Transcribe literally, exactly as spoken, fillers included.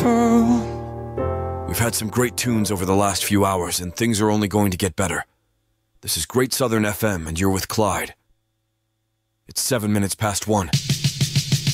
We've had some great tunes over the last few hours, and things are only going to get better. This is Great Southern F M, and you're with Clyde. It's seven minutes past one.